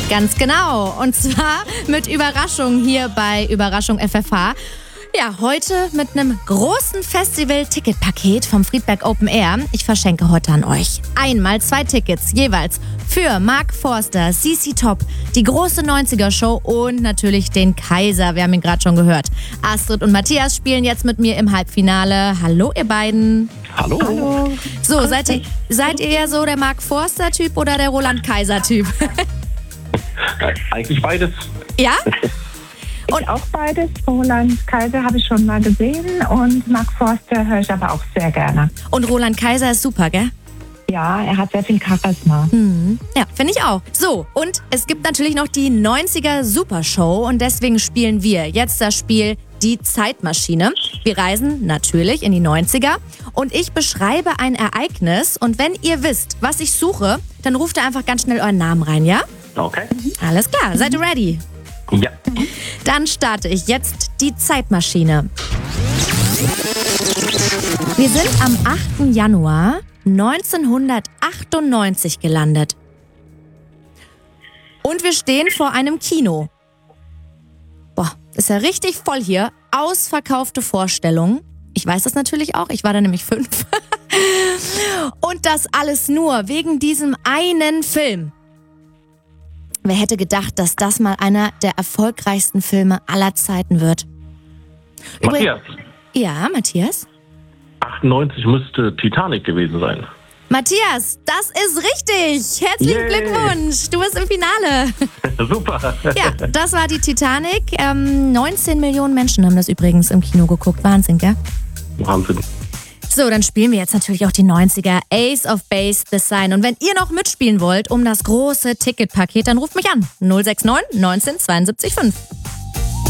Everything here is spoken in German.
Ganz genau. Und zwar mit Überraschung hier bei Überraschung FFH. Ja, heute mit einem großen Festival-Ticketpaket vom Friedberg Open Air. Ich verschenke heute an euch einmal 2 Tickets jeweils für Mark Forster, CC Top, die große 90er-Show und natürlich den Kaiser. Wir haben ihn gerade schon gehört. Astrid und Matthias spielen jetzt mit mir im Halbfinale. Hallo, ihr beiden. Hallo. Hallo. So, seid ihr eher so der Mark Forster-Typ oder der Roland Kaiser-Typ? Eigentlich beides. Ja? Ich auch beides. Roland Kaiser habe ich schon mal gesehen und Mark Forster höre ich aber auch sehr gerne. Und Roland Kaiser ist super, gell? Ja, er hat sehr viel Charisma. Ja, finde ich auch. So, und es gibt natürlich noch die 90er Supershow und deswegen spielen wir jetzt das Spiel Die Zeitmaschine. Wir reisen natürlich in die 90er und ich beschreibe ein Ereignis und wenn ihr wisst, was ich suche, dann ruft ihr einfach ganz schnell euren Namen rein, ja? Okay. Alles klar, seid ihr ready? Ja. Dann starte ich jetzt die Zeitmaschine. Wir sind am 8. Januar 1998 gelandet. Und wir stehen vor einem Kino. Boah, ist ja richtig voll hier. Ausverkaufte Vorstellungen. Ich weiß das natürlich auch, ich war da nämlich 5. Und das alles nur wegen diesem einen Film. Wer hätte gedacht, dass das mal einer der erfolgreichsten Filme aller Zeiten wird? Matthias, Ja, Matthias? 98 müsste Titanic gewesen sein. Matthias, das ist richtig. Herzlichen Yay. Glückwunsch. Du bist im Finale. Super. Ja, das war die Titanic. 19 Millionen Menschen haben das übrigens im Kino geguckt. Wahnsinn, gell? Wahnsinn. So, dann spielen wir jetzt natürlich auch die 90er. Ace of Base, The Sign. Und wenn ihr noch mitspielen wollt um das große Ticketpaket, dann ruft mich an. 069 19 72 5.